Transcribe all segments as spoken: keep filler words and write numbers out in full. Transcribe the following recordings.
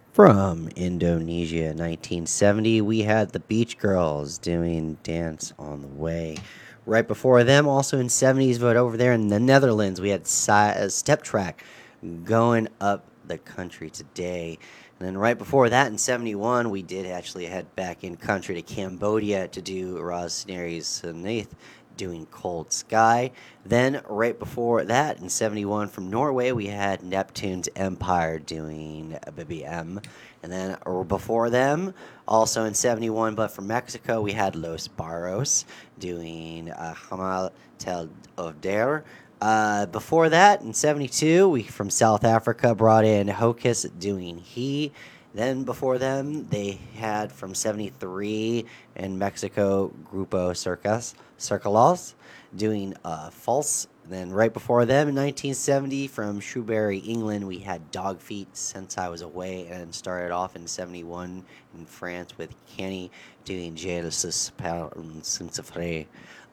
From Indonesia, nineteen seventy, we had the Beach Girls doing Dance on the Way. Right before them, also in seventies, but over there in the Netherlands, we had si- uh, Step Track going up the country today. And then right before that, in seventy-one, we did actually head back in country to Cambodia to do Rosneri's Sunaith doing Cold Sky. Then, right before that, in seventy-one, from Norway, we had Neptune's Empire doing B B M. And then uh, before them, also in seventy-one, but from Mexico, we had Los Barros doing uh, Hamal Tel Oder. Uh, before that, in seventy-two, we from South Africa brought in Hocus doing He. Then before them, they had from seventy-three in Mexico, Grupo Circus, Circulos doing uh, False. Then right before them in nineteen seventy from Shrewsbury, England, we had Dog Feet Since I Was Away, and started off in seventy-one in France with Kenny doing Je le sais pas since free.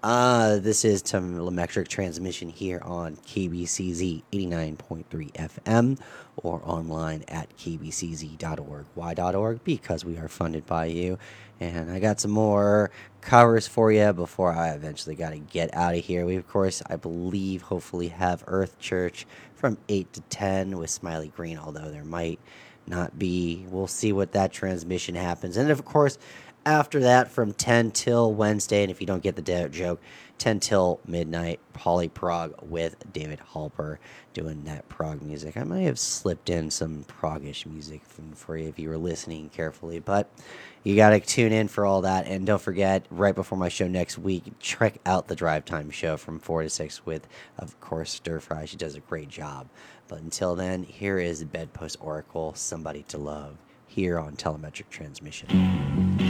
Uh, this is telemetric transmission here on K B C Z eighty-nine point three F M or online at k b c z dot org. Why dot org? Because we are funded by you. And I got some more covers for you before I eventually got to get out of here. We, of course, I believe, hopefully have Earth Church from eight to ten with Smiley Green, although there might not be. We'll see what that transmission happens. And, of course, after that, from ten till Wednesday, and if you don't get the de- joke, ten till midnight, Poly Prog with David Halper doing that prog music. I might have slipped in some progish music from, for you if you were listening carefully, but you got to tune in for all that. And don't forget, right before my show next week, check out the Drive Time show from four to six with, of course, Stir Fry. She does a great job. But until then, here is Bedpost Oracle, Somebody to Love, here on Telemetric Transmission.